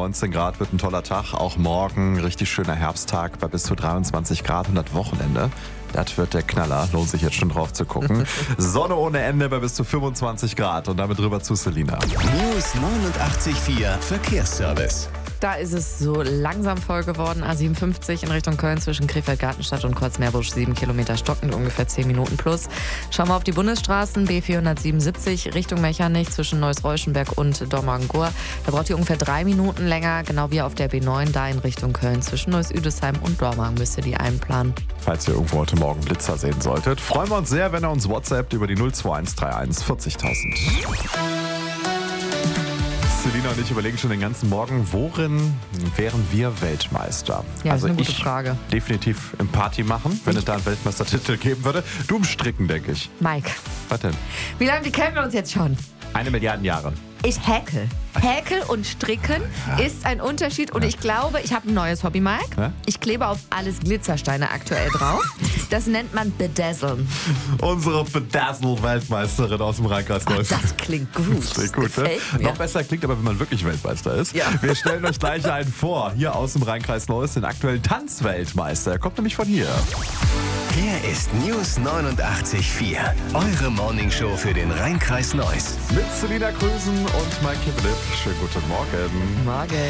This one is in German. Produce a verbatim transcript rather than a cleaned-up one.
neunzehn Grad, wird ein toller Tag. Auch morgen richtig schöner Herbsttag bei bis zu dreiundzwanzig Grad und das Wochenende. Das wird der Knaller. Lohnt sich jetzt schon drauf zu gucken. Sonne ohne Ende bei bis zu fünfundzwanzig Grad. Und damit rüber zu Selina. News neunundachtzig Komma vier Verkehrsservice. Da ist es so langsam voll geworden. A siebenundfünfzig in Richtung Köln zwischen Krefeld-Gartenstadt und Kreuzmeerbusch. sieben Kilometer stockend, ungefähr zehn Minuten plus. Schauen wir auf die Bundesstraßen. B vierhundertsiebenundsiebzig Richtung Mechernich zwischen Neuss-Reuschenberg und Dormagen-Gur. Da braucht ihr ungefähr drei Minuten länger. Genau wie auf der B neun da in Richtung Köln zwischen Neuss-Üdesheim und Dormagen müsst ihr die einplanen. Falls ihr irgendwo heute Morgen Blitzer sehen solltet, freuen wir uns sehr, wenn ihr uns WhatsAppt über die null zwei eins drei eins vierzigtausend. Selina und ich überlegen schon den ganzen Morgen, worin wären wir Weltmeister? Ja, das also ist eine gute ich Frage. Definitiv im Party machen, wenn es da einen Weltmeistertitel geben würde. Du im Stricken, denke ich. Mike, Was denn? wie lange kennen wir uns jetzt schon? Eine Milliarde Jahre. Ich häkel. Häkel und Stricken ist ein Unterschied und ich glaube, ich habe ein neues Hobby, Mike. Ja? Ich klebe auf alles Glitzersteine aktuell drauf. Das nennt man Bedazzlen. Unsere Bedazzle-Weltmeisterin aus dem Rheinkreis Ach, Neuss. das klingt gut. Das klingt gut, ne? Gefällt mir. Noch besser klingt aber, wenn man wirklich Weltmeister ist. Ja. Wir stellen euch gleich einen vor, hier aus dem Rheinkreis Neuss, den aktuellen Tanzweltmeister. Er kommt nämlich von hier. Hier ist News neunundachtzig Komma vier. Eure Morningshow für den Rheinkreis Neuss. Mit Selina Krüsen und Mike Kibelip. Schönen guten Morgen. Morgen.